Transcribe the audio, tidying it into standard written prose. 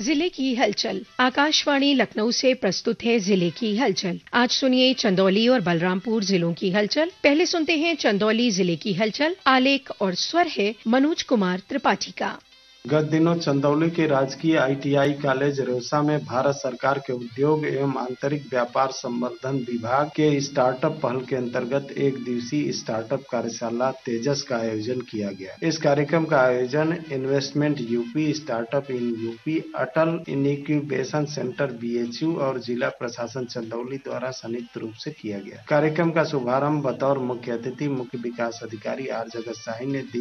जिले की हलचल। आकाशवाणी लखनऊ से प्रस्तुत है जिले की हलचल। आज सुनिए चंदौली और बलरामपुर जिलों की हलचल। पहले सुनते हैं चंदौली जिले की हलचल। आलेख और स्वर है मनोज कुमार त्रिपाठी का। गत दिनों चंदौली के राजकीय आईटीआई कॉलेज रोसा में भारत सरकार के उद्योग एवं आंतरिक व्यापार संवर्धन विभाग के स्टार्टअप पहल के अंतर्गत एक दिवसीय स्टार्टअप कार्यशाला तेजस का आयोजन किया गया। इस कार्यक्रम का आयोजन investment UP, startup in UP, Atal incubation centre BHU और जिला प्रशासन चंदौली द्वारा संयुक्त रूप से किया गया। कार्यक्रम का शुभारंभ बतौर मुख्य अतिथि मुख्य विकास अधिकारी आर जगत शाही ने